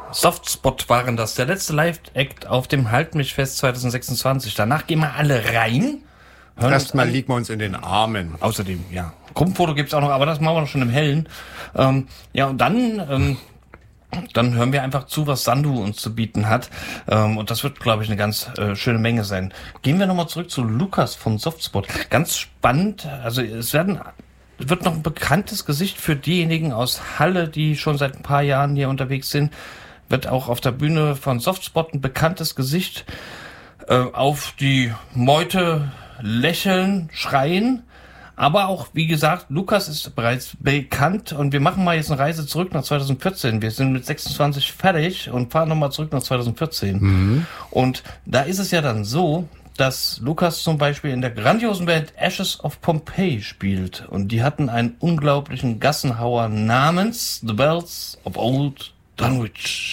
Softspot waren das, der letzte Live-Act auf dem Halt mich fest 2026. Danach gehen wir alle rein. Erstmal liegen wir uns in den Armen. Außerdem, ja. Gruppenfoto gibt's auch noch, aber das machen wir noch schon im Hellen. Ja, und dann hören wir einfach zu, was Sandu uns zu bieten hat. Und das wird, glaube ich, eine ganz schöne Menge sein. Gehen wir nochmal zurück zu Lukas von Softspot. Ganz spannend, also es wird noch ein bekanntes Gesicht für diejenigen aus Halle, die schon seit ein paar Jahren hier unterwegs sind. Wird auch auf der Bühne von Softspot ein bekanntes Gesicht auf die Meute lächeln, schreien. Aber auch, wie gesagt, Lukas ist bereits bekannt und wir machen mal jetzt eine Reise zurück nach 2014. Wir sind mit 26 fertig und fahren nochmal zurück nach 2014. Und da ist es ja dann so, dass Lukas zum Beispiel in der grandiosen Band Ashes of Pompeii spielt. Und die hatten einen unglaublichen Gassenhauer namens The Bells of Old Dunwich.